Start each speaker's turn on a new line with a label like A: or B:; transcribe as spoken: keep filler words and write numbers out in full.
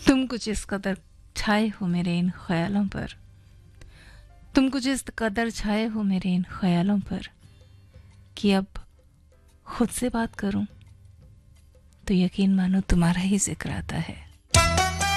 A: तुम कुछ इस कदर छाए हो मेरे इन ख्यालों पर, तुम कुछ इस कदर छाए हो मेरे इन ख्यालों पर कि अब खुद से बात करूं तो यकीन मानो तुम्हारा ही जिक्र आता है।